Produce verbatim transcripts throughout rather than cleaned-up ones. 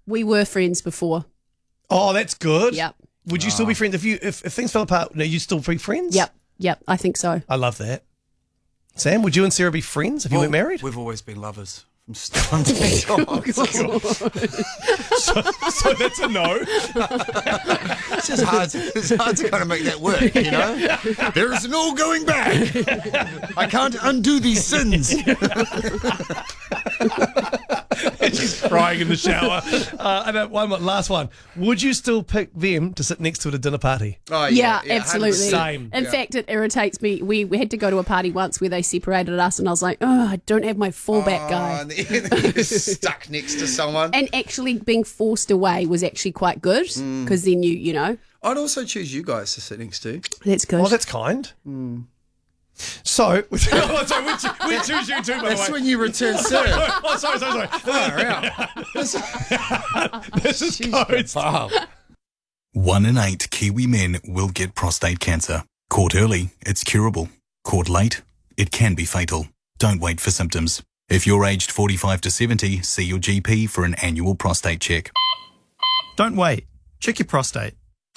We were friends before. Oh, that's good. Yep. Would you Oh. still be friends if you if, if things fell apart? No, you still be friends? Yep. Yep. I think so. I love that. Sam, would you and Sarah be friends if you Well, weren't married? We've always been lovers from start to finish. so, so that's a no. It's just hard. To, it's hard to kind of make that work, you know. There is no going back. I can't undo these sins. She's crying in the shower. Uh, and uh, one more, last one. Would you still pick them to sit next to at a dinner party? Oh, Yeah, absolutely. Same. In Yeah. fact, it irritates me. We, we had to go to a party once where they separated us, and I was like, oh, I don't have my fallback Oh, guy. and then you're stuck next to someone. And actually being forced away was actually quite good because then you, you know, I'd also choose you guys to sit next to. that's good. Oh, that's kind. So, oh, sorry, we, cho- we choose you too, by the That's way. when you return serve. Oh, sorry, sorry, sorry. Far out. This is codes. Wow. One in eight Kiwi men will get prostate cancer. Caught early, it's curable. Caught late, it can be fatal. Don't wait for symptoms. If you're aged forty-five to seventy, see your G P for an annual prostate check. Don't wait. Check your prostate.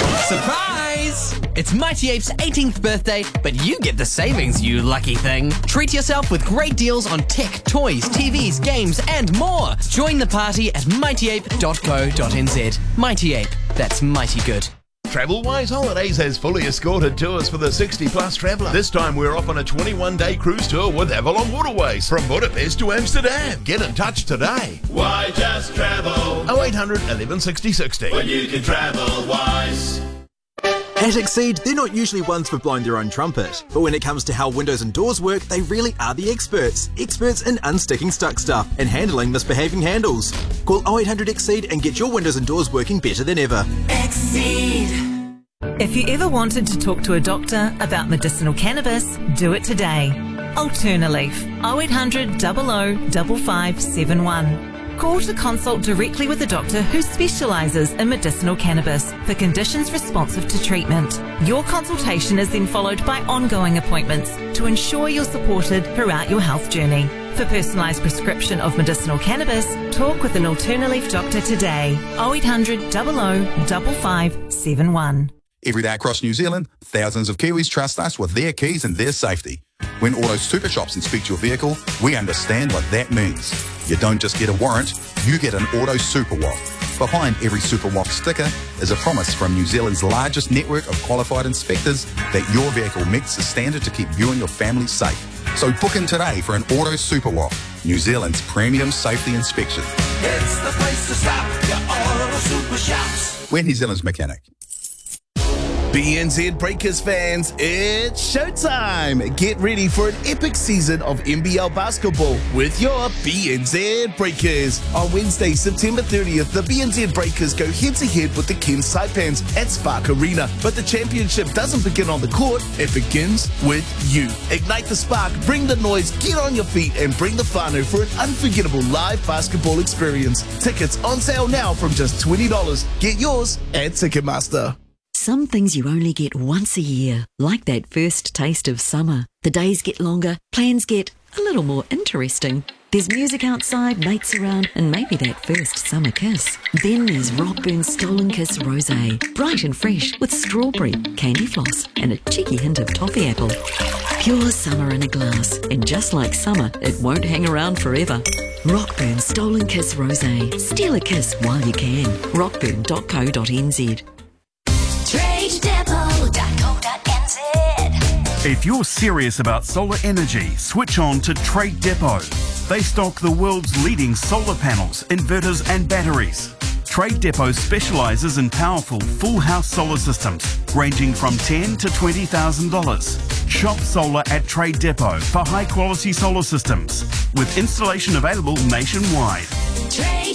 Surprise! It's Mighty Ape's eighteenth birthday, but you get the savings, you lucky thing. Treat yourself with great deals on tech, toys, T Vs, games, and more. Join the party at mighty ape dot co dot n z. Mighty Ape, that's mighty good. TravelWise Holidays has fully escorted tours for the sixty plus traveller. This time we're off on a twenty-one day cruise tour with Avalon Waterways from Budapest to Amsterdam. Get in touch today. Why just travel oh eight hundred, eleven sixty, sixty. when you can travel wise? At Exceed, they're not usually ones for blowing their own trumpet, but when it comes to how windows and doors work, they really are the experts. Experts in unsticking stuck stuff and handling misbehaving handles. Call oh eight hundred Exceed and get your windows and doors working better than ever. Exceed. If you ever wanted to talk to a doctor about medicinal cannabis, do it today. Alternaleaf, oh eight hundred, double oh, five five seven one. Call to consult directly with a doctor who specialises in medicinal cannabis for conditions responsive to treatment. Your consultation is then followed by ongoing appointments to ensure you're supported throughout your health journey. For personalised prescription of medicinal cannabis, talk with an Alternaleaf doctor today. oh eight hundred, double oh, five five seven one. Every day across New Zealand, thousands of Kiwis trust us with their keys and their safety. When Auto Super Shops inspect your vehicle, we understand what that means. You don't just get a warrant, you get an Auto Super Walk. Behind every Super Walk sticker is a promise from New Zealand's largest network of qualified inspectors that your vehicle meets the standard to keep you and your family safe. So book in today for an Auto Super Walk, New Zealand's premium safety inspection. It's the place to stop. Your Auto Super Shops. We're New Zealand's mechanic. B N Z Breakers fans, it's showtime! Get ready for an epic season of N B L basketball with your B N Z Breakers. On Wednesday, September thirtieth, the B N Z Breakers go head-to-head with the Cairns Saipans at Spark Arena. But the championship doesn't begin on the court, it begins with you. Ignite the spark, bring the noise, get on your feet, and bring the whānau for an unforgettable live basketball experience. Tickets on sale now from just twenty dollars. Get yours at Ticketmaster. Some things you only get once a year, like that first taste of summer. The days get longer, plans get a little more interesting. There's music outside, mates around, and maybe that first summer kiss. Then there's Rockburn's Stolen Kiss Rosé, bright and fresh with strawberry, candy floss, and a cheeky hint of toffee apple. Pure summer in a glass, and just like summer, it won't hang around forever. Rockburn's Stolen Kiss Rosé. Steal a kiss while you can. rockburn dot co dot n z. trade depot dot co dot n z. If you're serious about solar energy, switch on to Trade Depot. They stock the world's leading solar panels, inverters and batteries. Trade Depot specialises in powerful full house solar systems ranging from ten thousand to twenty thousand dollars. Shop solar at Trade Depot for high quality solar systems with installation available nationwide. Trade